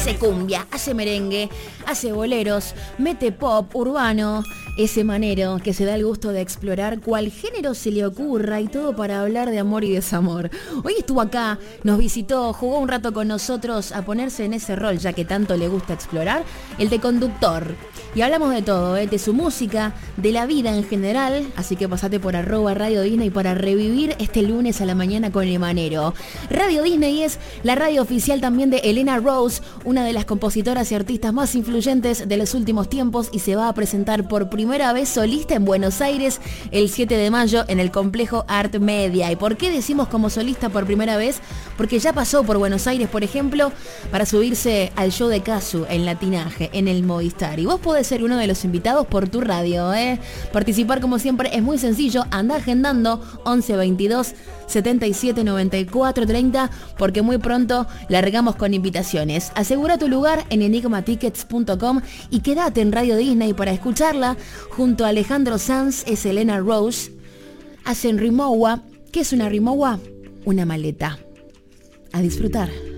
Hace cumbia, hace merengue, hace boleros, mete pop, urbano, ese manero que se da el gusto de explorar cual género se le ocurra y todo para hablar de amor y desamor. Hoy estuvo acá, nos visitó, jugó un rato con nosotros a ponerse en ese rol, ya que tanto le gusta explorar, el de conductor. Y hablamos de todo, de su música, de la vida en general, así que pasate por @Radio Disney para revivir este lunes a la mañana con el manero. Radio Disney es la radio oficial también de Elena Rose, una de las compositoras y artistas más influyentes de los últimos tiempos, y se va a presentar por primera vez solista en Buenos Aires el 7 de mayo en el complejo Art Media. ¿Y por qué decimos como solista por primera vez? Porque ya pasó por Buenos Aires, por ejemplo, para subirse al show de Casu en Latinaje, en el Movistar. Y vos podés ser uno de los invitados por tu radio, Participar, como siempre, es muy sencillo. Anda agendando 11 22 77 94 30, porque muy pronto largamos con invitaciones. Asegura tu lugar en enigmatickets.com y quédate en Radio Disney para escucharla. Junto a Alejandro Sanz es Elena Rose. Hacen Rimowa. ¿Qué es una Rimowa? Una maleta. A disfrutar.